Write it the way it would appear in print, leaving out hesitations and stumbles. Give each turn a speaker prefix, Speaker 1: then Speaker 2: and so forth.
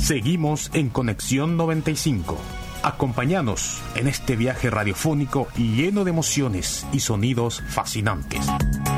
Speaker 1: Seguimos en Conexión 95. Acompáñanos en este viaje radiofónico lleno de emociones y sonidos fascinantes.